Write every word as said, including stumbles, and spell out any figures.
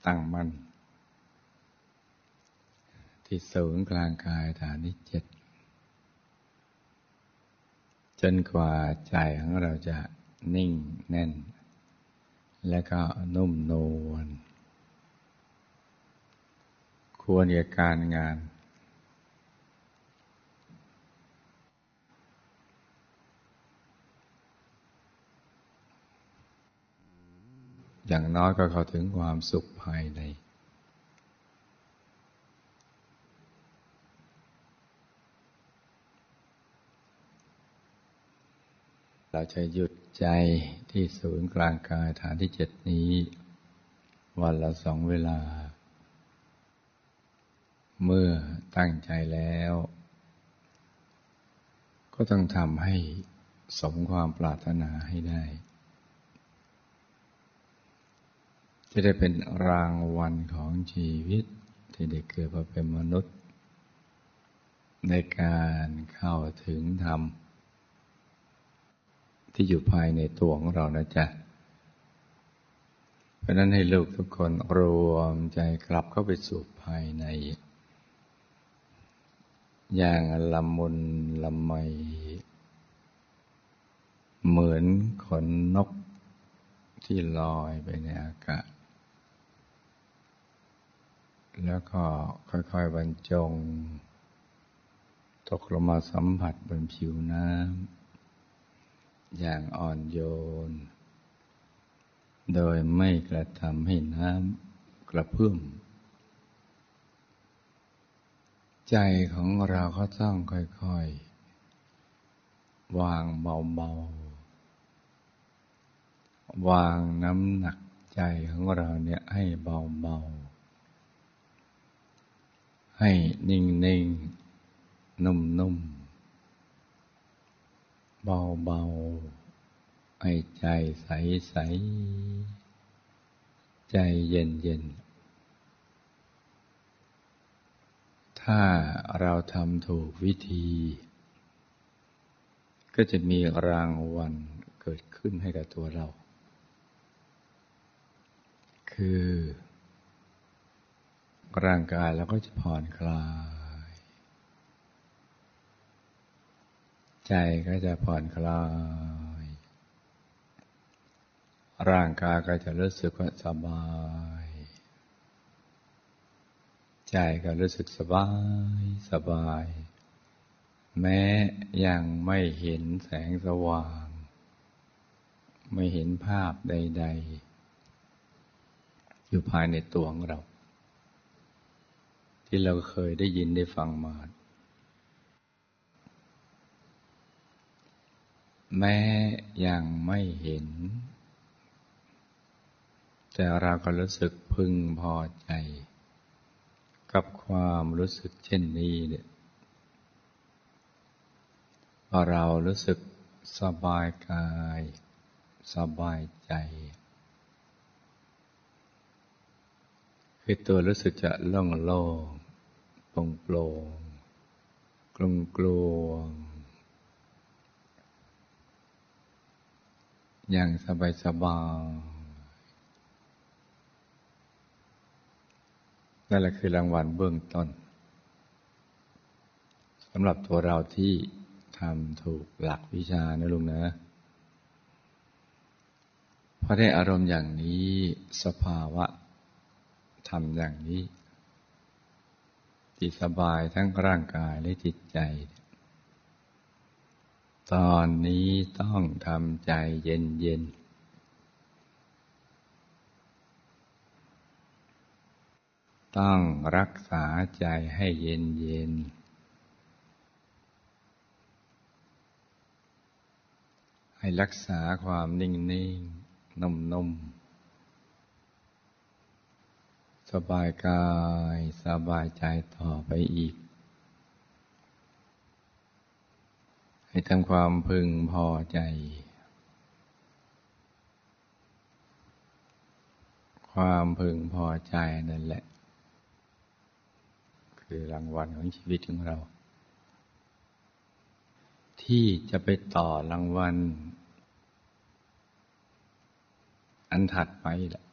ตั้งมั่นที่ศูนย์กลางกายฐานที่เจ็ดจนกว่าใจของเราจะนิ่งแน่นและก็นุ่มนวลควรแก่การงานอย่างน้อยก็เข้าถึงความสุขภายในเราจะหยุดใจที่ศูนย์กลางกายฐานที่เจ็ดนี้วันละสองเวลาเมื่อตั้งใจแล้วก็ต้องทำให้สมความปรารถนาให้ได้จะได้เป็นรางวัลของชีวิตที่ได้เกิดมาเป็นมนุษย์ในการเข้าถึงธรรมที่อยู่ภายในตัวของเรานะจ๊ะเพราะนั้นให้ลูกทุกคนรวมใจกลับเข้าไปสู่ภายในอย่างละมุนละไมเหมือนขนนกที่ลอยไปในอากาศแล้วก็ค่อยๆบรรจงตกลงมาสัมผัสบนผิวน้ำอย่างอ่อนโยนโดยไม่กระทำให้น้ำกระเพื่อมใจของเราก็ต้องค่อยๆวางเบาๆวางน้ำหนักใจของเราเนี่ยให้เบาๆให้นิ่งๆนุ่มๆเบาๆให้ใจใสๆใจเย็นๆถ้าเราทำถูกวิธีก็จะมีรางวัลเกิดขึ้นให้กับตัวเราคือร่างกายเราก็จะผ่อนคลายใจก็จะผ่อนคลายร่างกายก็จะรู้สึกว่าสบายใจก็รู้สึกสบายสบายแม้ยังไม่เห็นแสงสว่างไม่เห็นภาพใดๆอยู่ภายในตัวของเราที่เราเคยได้ยินได้ฟังมาแม้ยังไม่เห็นแต่เราก็รู้สึกพึงพอใจกับความรู้สึกเช่นนี้เนี่ยพอเรารู้สึกสบายกายสบายใจคือตัวรู้สึกจะโล่งโล่งโปร่งโปร่งกลวงกลวงอย่างสบายสบายนั่นแหละคือรางวัลเบื้องต้นสำหรับตัวเราที่ทำถูกหลักวิชานะลุงนะพอได้อารมณ์อย่างนี้สภาวะทำอย่างนี้จิตสบายทั้งร่างกายและจิตใจตอนนี้ต้องทำใจเย็นๆต้องรักษาใจให้เย็นๆให้รักษาความนิ่งๆนุ่มๆสบายกายสบายใจต่อไปอีกให้ทำความพึงพอใจความพึงพอใจนั่นแหละคือรางวัลของชีวิตของเราที่จะไปต่อรางวัลอันถัดไปล่ะ